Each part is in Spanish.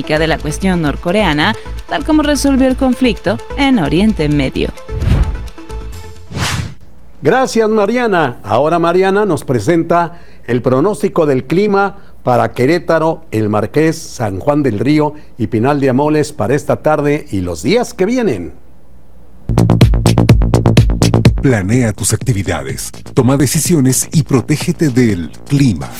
pacífica de la cuestión norcoreana, tal como resolvió el conflicto en Oriente Medio. Gracias, Mariana. Ahora Mariana nos presenta el pronóstico del clima para Querétaro, El Marqués, San Juan del Río y Pinal de Amoles para esta tarde y los días que vienen. Planea tus actividades, toma decisiones y protégete del clima.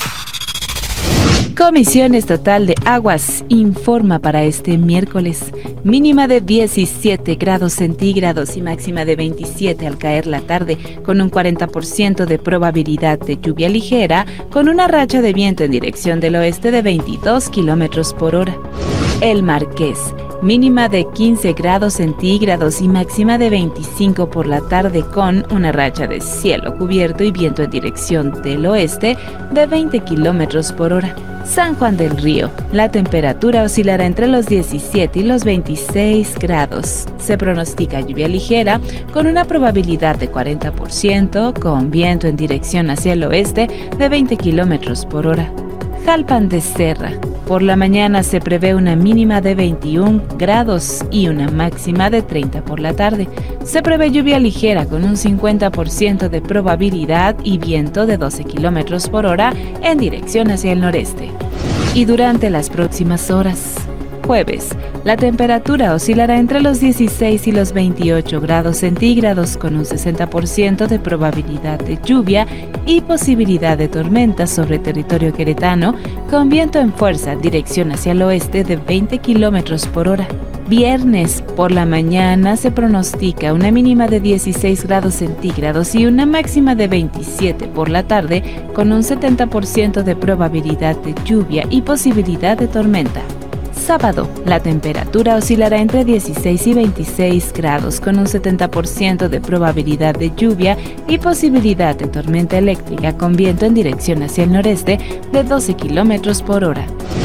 Comisión Estatal de Aguas informa para este miércoles mínima de 17 grados centígrados y máxima de 27 al caer la tarde, con un 40% de probabilidad de lluvia ligera, con una racha de viento en dirección del oeste de 22 kilómetros por hora. El Marqués, mínima de 15 grados centígrados y máxima de 25 por la tarde, con una racha de cielo cubierto y viento en dirección del oeste de 20 kilómetros por hora. San Juan del Río, la temperatura oscilará entre los 17 y los 26 grados. Se pronostica lluvia ligera con una probabilidad de 40%, con viento en dirección hacia el oeste de 20 kilómetros por hora. Jalpan de Serra. Por la mañana se prevé una mínima de 21 grados y una máxima de 30 por la tarde. Se prevé lluvia ligera con un 50% de probabilidad y viento de 12 kilómetros por hora en dirección hacia el noreste. Y durante las próximas horas, jueves, la temperatura oscilará entre los 16 y los 28 grados centígrados con un 60% de probabilidad de lluvia y posibilidad de tormentas sobre territorio queretano, con viento en fuerza, dirección hacia el oeste de 20 kilómetros por hora. Viernes, por la mañana se pronostica una mínima de 16 grados centígrados y una máxima de 27 por la tarde, con un 70% de probabilidad de lluvia y posibilidad de tormenta. Sábado, la temperatura oscilará entre 16 y 26 grados con un 70% de probabilidad de lluvia y posibilidad de tormenta eléctrica con viento en dirección hacia el noreste de 12 kilómetros por hora.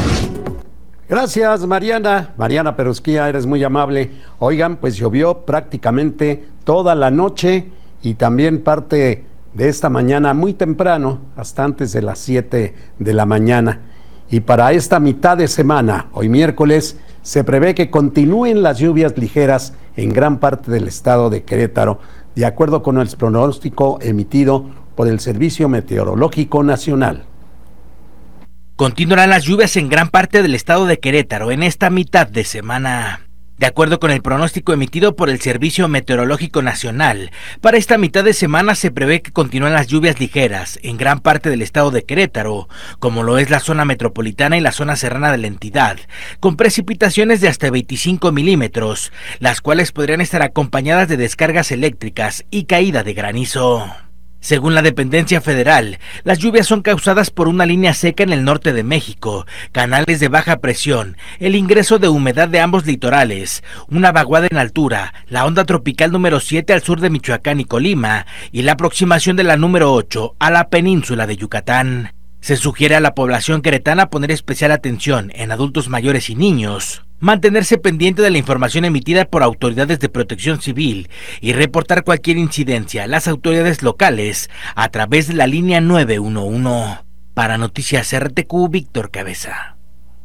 Gracias, Mariana. Mariana Perusquía, eres muy amable. Oigan, pues llovió prácticamente toda la noche y también parte de esta mañana muy temprano, hasta antes de las 7 de la mañana. Y para esta mitad de semana, hoy miércoles, se prevé que continúen las lluvias ligeras en gran parte del estado de Querétaro, de acuerdo con el pronóstico emitido por el Servicio Meteorológico Nacional. Continuarán las lluvias en gran parte del estado de Querétaro en esta mitad de semana. De acuerdo con el pronóstico emitido por el Servicio Meteorológico Nacional, para esta mitad de semana se prevé que continúen las lluvias ligeras en gran parte del estado de Querétaro, como lo es la zona metropolitana y la zona serrana de la entidad, con precipitaciones de hasta 25 milímetros, las cuales podrían estar acompañadas de descargas eléctricas y caída de granizo. Según la dependencia federal, las lluvias son causadas por una línea seca en el norte de México, canales de baja presión, el ingreso de humedad de ambos litorales, una vaguada en altura, la onda tropical número 7 al sur de Michoacán y Colima, y la aproximación de la número 8 a la península de Yucatán. Se sugiere a la población queretana poner especial atención en adultos mayores y niños, mantenerse pendiente de la información emitida por autoridades de protección civil y reportar cualquier incidencia a las autoridades locales a través de la línea 911. Para Noticias RTQ, Víctor Cabeza.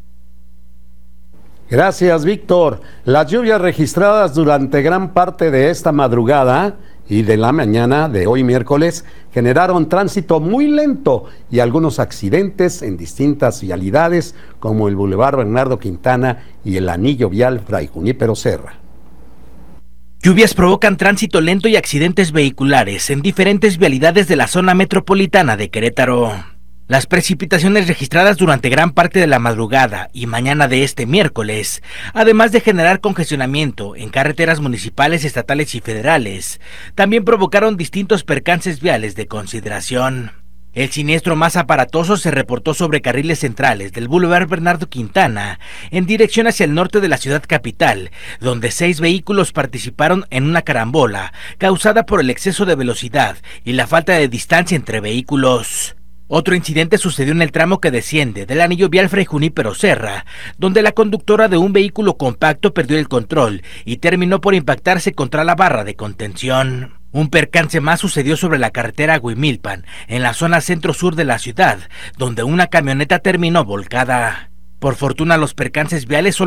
Gracias, Víctor. Las lluvias registradas durante gran parte de esta madrugada y de la mañana de hoy miércoles generaron tránsito muy lento y algunos accidentes en distintas vialidades como el Boulevard Bernardo Quintana y el anillo vial Fray Junípero Serra. Lluvias provocan tránsito lento y accidentes vehiculares en diferentes vialidades de la zona metropolitana de Querétaro. Las precipitaciones registradas durante gran parte de la madrugada y mañana de este miércoles, además de generar congestionamiento en carreteras municipales, estatales y federales, también provocaron distintos percances viales de consideración. El siniestro más aparatoso se reportó sobre carriles centrales del Boulevard Bernardo Quintana, en dirección hacia el norte de la ciudad capital, donde 6 vehículos participaron en una carambola causada por el exceso de velocidad y la falta de distancia entre vehículos. Otro incidente sucedió en el tramo que desciende del anillo vial Fray Junípero Serra, donde la conductora de un vehículo compacto perdió el control y terminó por impactarse contra la barra de contención. Un percance más sucedió sobre la carretera Huimilpan, en la zona centro-sur de la ciudad, donde una camioneta terminó volcada. Por fortuna, los percances viales